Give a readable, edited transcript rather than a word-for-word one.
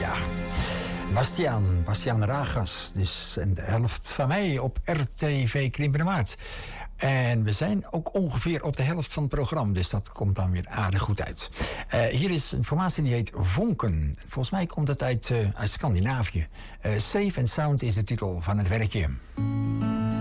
Ja. Bastiaan Ragas. Dus de helft van mij op RTV Krimpenemaat. En we zijn ook ongeveer op de helft van het programma. Dus dat komt dan weer aardig goed uit. Hier is een formatie die heet Vonken. Volgens mij komt het uit Scandinavië. Safe and Sound is de titel van het werkje.